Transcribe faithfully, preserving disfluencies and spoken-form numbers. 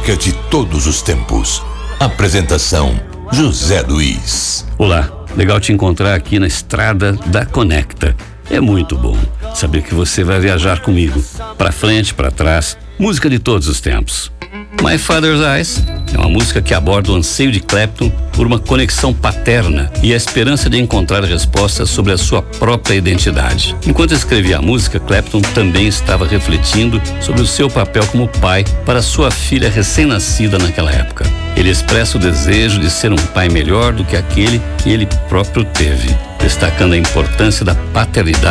música de todos os tempos. Apresentação: José Luiz. Olá, legal te encontrar aqui na estrada da Conecta. É muito bom saber que você vai viajar comigo, pra frente, pra trás, música de todos os tempos. My Father's Eyes é uma música que aborda o anseio de Clapton por uma conexão paterna e a esperança de encontrar respostas sobre a sua própria identidade. Enquanto escrevia a música, Clapton também estava refletindo sobre o seu papel como pai para sua filha recém-nascida naquela época. Ele expressa o desejo de ser um pai melhor do que aquele que ele próprio teve, destacando a importância da paternidade